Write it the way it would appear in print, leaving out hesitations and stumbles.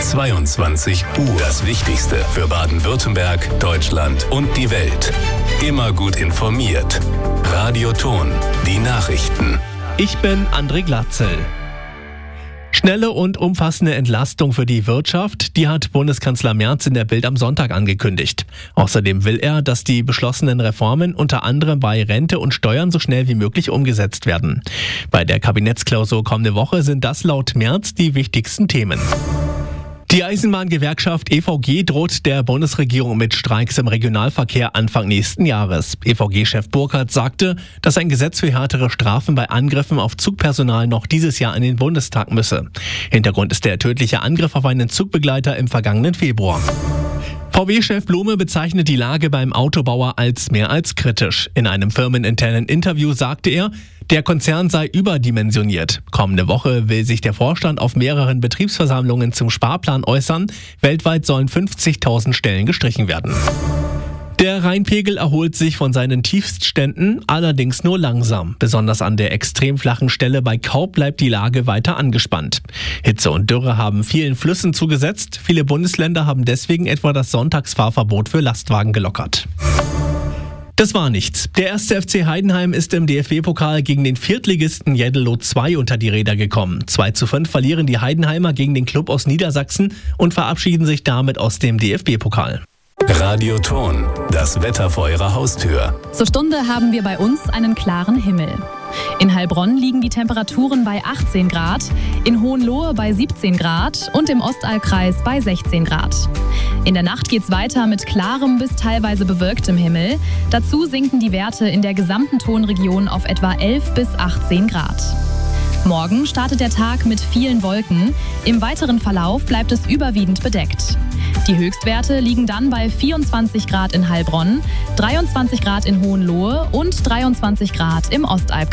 22 Uhr. Das Wichtigste für Baden-Württemberg, Deutschland und die Welt. Immer gut informiert. Radio Thon, die Nachrichten. Ich bin André Glatzel. Schnelle und umfassende Entlastung für die Wirtschaft, die hat Bundeskanzler Merz in der Bild am Sonntag angekündigt. Außerdem will er, dass die beschlossenen Reformen unter anderem bei Rente und Steuern so schnell wie möglich umgesetzt werden. Bei der Kabinettsklausur kommende Woche sind das laut Merz die wichtigsten Themen. Die Eisenbahngewerkschaft EVG droht der Bundesregierung mit Streiks im Regionalverkehr Anfang nächsten Jahres. EVG-Chef Burkhardt sagte, dass ein Gesetz für härtere Strafen bei Angriffen auf Zugpersonal noch dieses Jahr in den Bundestag müsse. Hintergrund ist der tödliche Angriff auf einen Zugbegleiter im vergangenen Februar. VW-Chef Blume bezeichnet die Lage beim Autobauer als mehr als kritisch. In einem firmeninternen Interview sagte er, der Konzern sei überdimensioniert. Kommende Woche will sich der Vorstand auf mehreren Betriebsversammlungen zum Sparplan äußern. Weltweit sollen 50.000 Stellen gestrichen werden. Der Rheinpegel erholt sich von seinen Tiefstständen, allerdings nur langsam. Besonders an der extrem flachen Stelle bei Kaub bleibt die Lage weiter angespannt. Hitze und Dürre haben vielen Flüssen zugesetzt. Viele Bundesländer haben deswegen etwa das Sonntagsfahrverbot für Lastwagen gelockert. Das war nichts. Der 1. FC Heidenheim ist im DFB-Pokal gegen den Viertligisten Jeddelo 2 unter die Räder gekommen. 2:5 verlieren die Heidenheimer gegen den Club aus Niedersachsen und verabschieden sich damit aus dem DFB-Pokal. Radio Thon, das Wetter vor Ihrer Haustür. Zur Stunde haben wir bei uns einen klaren Himmel. In Heilbronn liegen die Temperaturen bei 18 Grad, in Hohenlohe bei 17 Grad und im Ostallkreis bei 16 Grad. In der Nacht geht's weiter mit klarem bis teilweise bewölktem Himmel. Dazu sinken die Werte in der gesamten Tonregion auf etwa 11 bis 18 Grad. Morgen startet der Tag mit vielen Wolken. Im weiteren Verlauf bleibt es überwiegend bedeckt. Die Höchstwerte liegen dann bei 24 Grad in Heilbronn, 23 Grad in Hohenlohe und 23 Grad im Ostalbkreis.